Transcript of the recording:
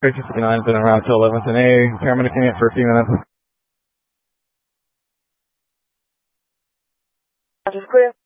Tracy 69's been around till 11th and A. Paramedic unit for a few minutes. Roger, clear.